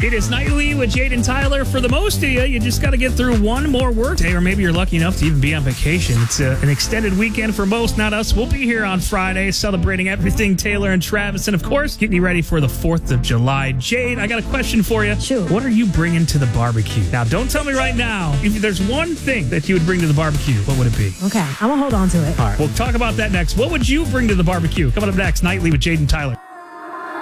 It is Nightly with Jade and Tyler. For the most of you, you just got to get through one more workday, or maybe you're lucky enough to even be on vacation. It's an extended weekend for most, not us. We'll be here on Friday celebrating everything Taylor and Travis, and of course, getting you ready for the 4th of July. Jade, I got a question for you. Sure. What are you bringing to the barbecue? Now, don't tell me right now. If there's one thing that you would bring to the barbecue, what would it be? Okay, I'm going to hold on to it. All right, we'll talk about that next. What would you bring to the barbecue? Coming up next, Nightly with Jade and Tyler.